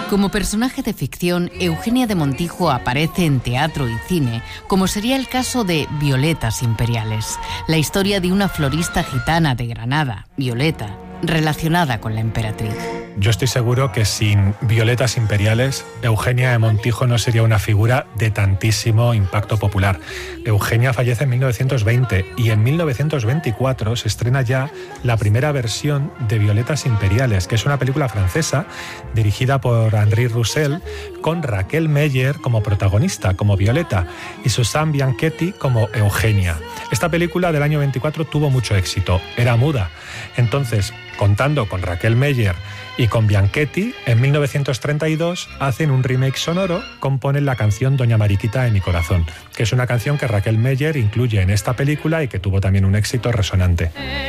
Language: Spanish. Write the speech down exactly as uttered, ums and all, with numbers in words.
Como personaje de ficción, Eugenia de Montijo aparece en teatro y cine, como sería el caso de Violetas Imperiales, la historia de una florista gitana de Granada, Violeta, relacionada con la emperatriz. Yo estoy seguro que sin Violetas Imperiales, Eugenia de Montijo no sería una figura de tantísimo impacto popular. Eugenia fallece en mil novecientos veinte y en mil novecientos veinticuatro se estrena ya la primera versión de Violetas Imperiales, que es una película francesa dirigida por Henri Roussel, con Raquel Meyer como protagonista, como Violeta, y Susanne Bianchetti como Eugenia. Esta película del año veinticuatro tuvo mucho éxito, era muda. Entonces, contando con Raquel Meyer y con Bianchetti, en mil novecientos treinta y dos hacen un remake sonoro, componen la canción Doña Mariquita de mi corazón, que es una canción que Raquel Meyer incluye en esta película y que tuvo también un éxito resonante.